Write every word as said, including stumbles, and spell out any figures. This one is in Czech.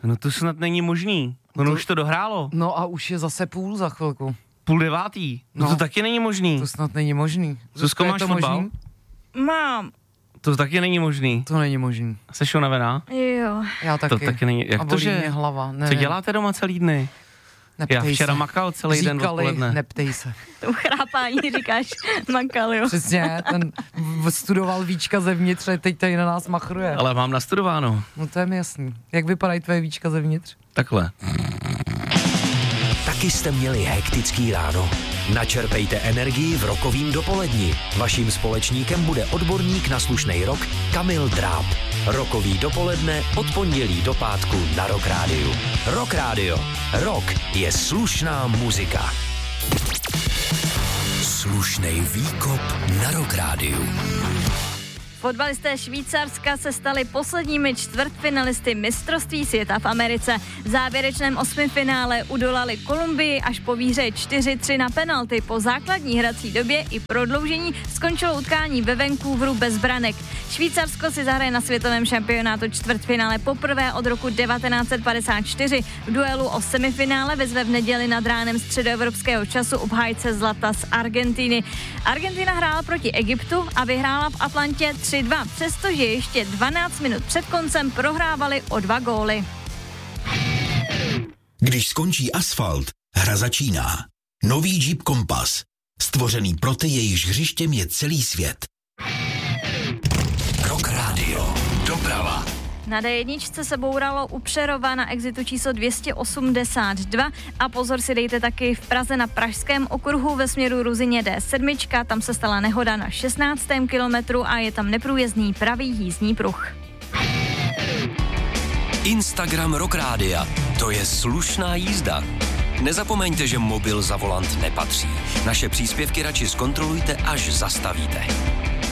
No to snad není možný. Ono to... už to dohrálo. No a už je zase půl za chvilku. Půl devátý. No, no to taky není možný. To snad není možný. Zuzko, máš fotbal? Možný? Mám. To taky není možný. To není možný. Seš unavená? Jo. Já taky. To taky není. Jak a to, že? mě hlava. Co děláte doma celý dny? Neptej Já včera se. makal celý Říkali, den odpoledne. Neptej se. To chrápání říkáš makal, jo. Přesně, ten studoval víčka zevnitř, teď tady na nás machruje. Ale mám nastudováno. No to je mi jasný. Jak vypadají tvoje víčka zevnitř? Takhle. Taky jste měli hektický ráno? Načerpejte energii v rokovým dopoledni. Vaším společníkem bude odborník na slušnej rock Kamil Dráb. Rokový dopoledne od pondělí do pátku na Rock Rádiu. Rock Rádio. Rock je slušná muzika. Slušnej výkop na Rock Rádiu. Fotbalisté Švýcarska se stali posledními čtvrtfinalisty mistrovství světa v Americe. V závěrečném osmifinále udolali Kolumbii až po výhře čtyři tři na penalty. Po základní hrací době i prodloužení skončilo utkání ve Vancouveru bez branek. Švýcarsko si zahraje na světovém šampionátu čtvrtfinále poprvé od roku devatenáct set padesát čtyři. V duelu o semifinále vezve v neděli nad ránem středoevropského času obhájce zlata z Argentiny. Argentina hrála proti Egyptu a vyhrála v Atlantě tři dva, přestože ještě dvanáct minut před koncem prohrávali o dva góly. Když skončí asfalt, hra začíná. Nový Jeep Compass. Stvořený pro ty, jejichž hřištěm je celý svět. Rock Radio. Doprava. Na dé jedna se bouralo u Přerova na exitu číslo dvě stě osmdesát dva a pozor si dejte taky v Praze na Pražském okruhu ve směru Ruzyně dé sedm, tam se stala nehoda na šestnáctém kilometru a je tam neprůjezdný pravý jízdní pruh. Instagram Rock Rádia. To je slušná jízda. Nezapomeňte, že mobil za volant nepatří. Naše příspěvky radši zkontrolujte, až zastavíte.